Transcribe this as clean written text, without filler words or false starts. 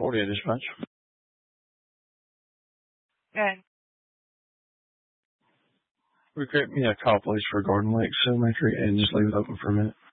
48 dispatch. And Recreate me a call, please, for Garden Lake Cemetery, and just leave it open for a minute.